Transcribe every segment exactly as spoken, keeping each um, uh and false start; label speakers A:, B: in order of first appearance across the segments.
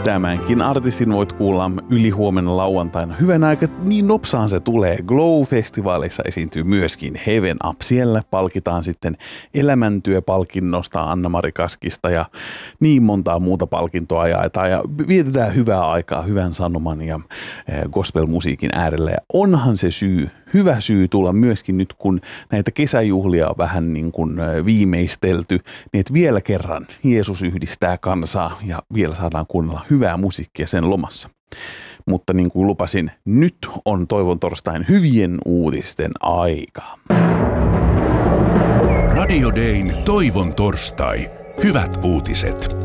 A: Tämänkin artistin voit kuulla ylihuomenna lauantaina. Hyvän aika, niin nopsaan se tulee. Glow-festivaalissa esiintyy myöskin Heaven Up. Siellä palkitaan sitten elämäntyöpalkinnosta Anna-Mari Kaskista ja niin montaa muuta palkintoa jaetaan. Ja vietetään hyvää aikaa hyvän sanoman ja gospelmusiikin äärellä. Ja onhan se syy, hyvä syy tulla myöskin nyt, kun näitä kesäjuhlia on vähän niin kuin viimeistelty, niin että vielä kerran Jeesus yhdistää kansaa ja vielä saadaan kuunnella hyvää musiikkia sen lomassa. Mutta niin kuin lupasin, nyt on Toivon torstain hyvien uutisten aika.
B: Radio Dayn Toivon torstai. Hyvät uutiset.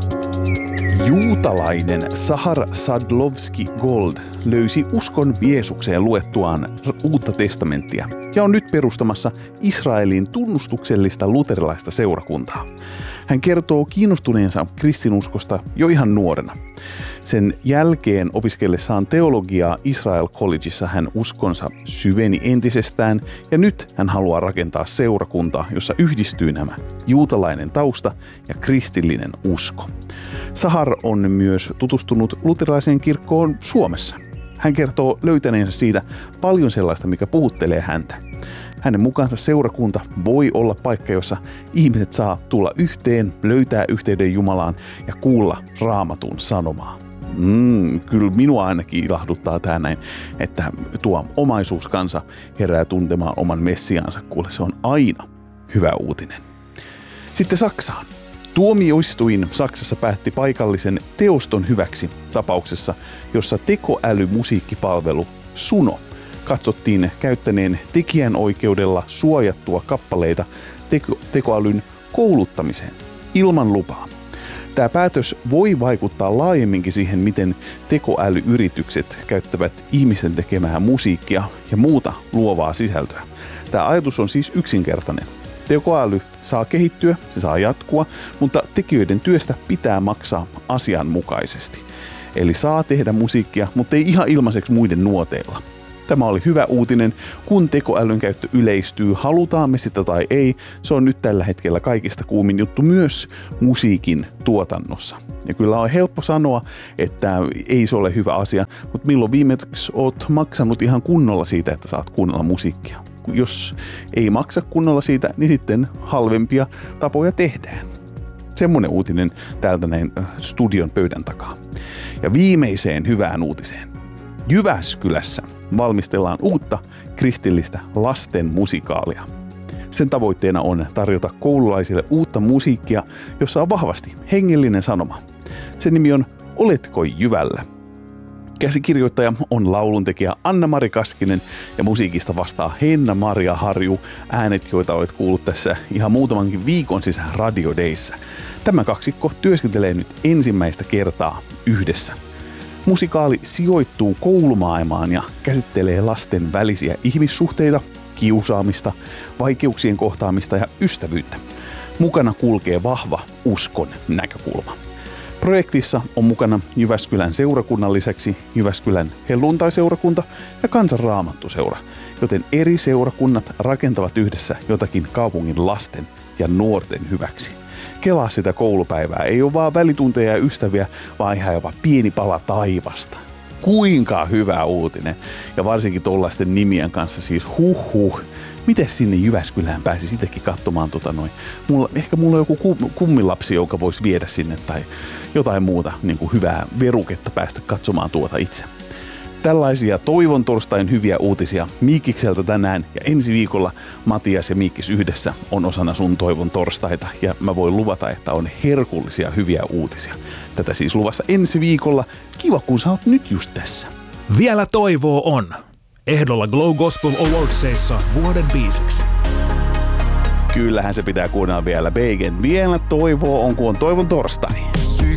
A: Juutalainen Sahar Sadlovski Gold löysi uskon Jeesukseen luettuaan Uutta testamenttia ja on nyt perustamassa Israelin tunnustuksellista luterilaista seurakuntaa. Hän kertoo kiinnostuneensa kristinuskosta jo ihan nuorena. Sen jälkeen opiskellessaan teologiaa Israel Collegeissa hän uskonsa syveni entisestään ja nyt hän haluaa rakentaa seurakuntaa, jossa yhdistyy nämä juutalainen tausta ja kristillinen usko. Sahar on myös tutustunut luterilaiseen kirkkoon Suomessa. Hän kertoo löytäneensä siitä paljon sellaista, mikä puhuttelee häntä. Hänen mukaansa seurakunta voi olla paikka, jossa ihmiset saa tulla yhteen, löytää yhteyden Jumalaan ja kuulla Raamatun sanomaa. Mm, kyllä minua ainakin ilahduttaa tämä näin, että tuo omaisuuskansa herää tuntemaan oman messiaansa. Kuule, se on aina hyvä uutinen. Sitten Saksaan. Tuomioistuin Saksassa päätti paikallisen teoston hyväksi tapauksessa, jossa tekoälymusiikkipalvelu Suno katsottiin käyttäneen tekijänoikeudella suojattua kappaleita teko- tekoälyn kouluttamiseen ilman lupaa. Tämä päätös voi vaikuttaa laajemminkin siihen, miten tekoälyyritykset käyttävät ihmisten tekemää musiikkia ja muuta luovaa sisältöä. Tämä ajatus on siis yksinkertainen. Tekoäly saa kehittyä, se saa jatkua, mutta tekijöiden työstä pitää maksaa asianmukaisesti. Eli saa tehdä musiikkia, mutta ei ihan ilmaiseksi muiden nuoteilla. Tämä oli hyvä uutinen, kun tekoälyn käyttö yleistyy, halutaan me sitä tai ei, se on nyt tällä hetkellä kaikista kuumin juttu myös musiikin tuotannossa. Ja kyllä on helppo sanoa, että ei se ole hyvä asia, mutta milloin viimeksi oot maksanut ihan kunnolla siitä, että saat kuunnella musiikkia? Jos ei maksa kunnolla siitä, niin sitten halvempia tapoja tehdään. Semmoinen uutinen täältä näin studion pöydän takaa. Ja viimeiseen hyvään uutiseen. Jyväskylässä valmistellaan uutta kristillistä lasten musikaalia. Sen tavoitteena on tarjota koululaisille uutta musiikkia, jossa on vahvasti hengellinen sanoma. Sen nimi on Oletko Jyvällä? Käsikirjoittaja on lauluntekijä Anna-Mari Kaskinen ja musiikista vastaa Henna-Maria Harju, äänet joita olet kuullut tässä ihan muutamankin viikon sisään Radio Dayssä. Tämä kaksikko työskentelee nyt ensimmäistä kertaa yhdessä. Musikaali sijoittuu koulumaailmaan ja käsittelee lasten välisiä ihmissuhteita, kiusaamista, vaikeuksien kohtaamista ja ystävyyttä. Mukana kulkee vahva uskon näkökulma. Projektissa on mukana Jyväskylän seurakunnan lisäksi Jyväskylän helluntaiseurakunta ja Kansanraamattuseura, joten eri seurakunnat rakentavat yhdessä jotakin kaupungin lasten ja nuorten hyväksi. Kelaa sitä koulupäivää, ei ole vaan välitunteja ja ystäviä, vaan ihan jopa pieni pala taivasta. Kuinka hyvä uutinen. Ja varsinkin tuollaisten nimien kanssa siis huh huh. Miten sinne Jyväskylään pääsi sitäkin katsomaan tota noin? Mulla, ehkä mulla on joku kummilapsi, joka voisi viedä sinne tai jotain muuta niin kuin hyvää veruketta päästä katsomaan tuota itse. Tällaisia Toivon torstain hyviä uutisia Miikikseltä tänään ja ensi viikolla Matias ja Miikkis yhdessä on osana sun Toivon torstaita ja mä voin luvata, että on herkullisia hyviä uutisia. Tätä siis luvassa ensi viikolla. Kiva kun sä oot nyt just tässä.
C: Vielä toivoa on. Ehdolla Glow Gospel Awardsissa vuoden biisiksi.
A: Kyllähän se pitää kuunnella vielä. Beigen vielä toivoa on, kun on Toivon torstai.